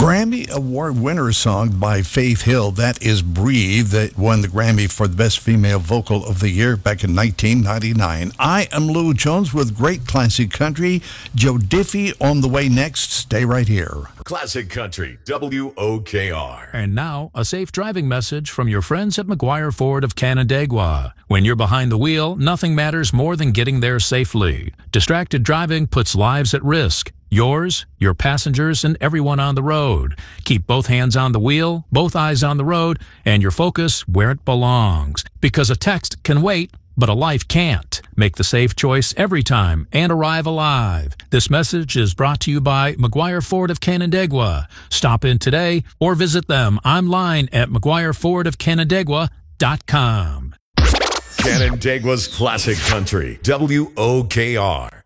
Grammy Award winner song by Faith Hill. That is Breathe, that won the Grammy for the Best Female Vocal of the Year back in 1999. I am Lou Jones with Great Classic Country. Joe Diffie on the way next. Stay right here. Classic Country, WOKR. And now, a safe driving message from your friends at McGuire Ford of Canandaigua. When you're behind the wheel, nothing matters more than getting there safely. Distracted driving puts lives at risk. Yours, your passengers, and everyone on the road. Keep both hands on the wheel, both eyes on the road, and your focus where it belongs. Because a text can wait, but a life can't. Make the safe choice every time and arrive alive. This message is brought to you by McGuire Ford of Canandaigua. Stop in today or visit them online at McGuireFordofCanandaigua.com. Canandaigua's Classic Country, WOKR.